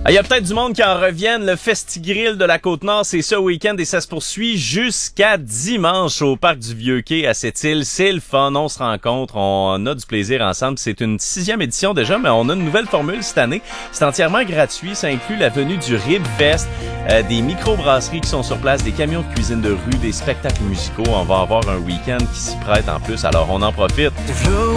Il y a peut-être du monde qui en revienne. Le Festi-Grill de la Côte-Nord, c'est ce week-end et ça se poursuit jusqu'à dimanche au Parc du Vieux-Quai à Sept-Îles. C'est le fun, on se rencontre, on a du plaisir ensemble. C'est une 6e édition déjà, mais on a une nouvelle formule cette année. C'est entièrement gratuit. Ça inclut la venue du Rib Fest, des microbrasseries qui sont sur place, des camions de cuisine de rue, des spectacles musicaux. On va avoir un week-end qui s'y prête en plus, alors on en profite.